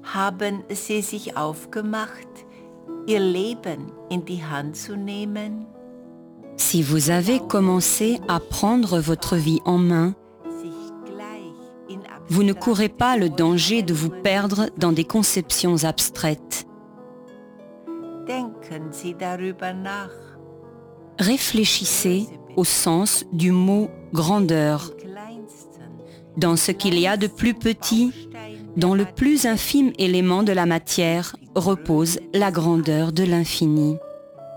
Haben Sie sich aufgemacht, Ihr Leben in die Hand zu nehmen? Si vous avez commencé à prendre votre vie en main, vous ne courez pas le danger de vous perdre dans des conceptions abstraites. Denken Sie darüber nach. Réfléchissez au sens du mot grandeur, dans ce qu'il y a de plus petit, dans le plus infime élément de la matière repose la grandeur de l'infini.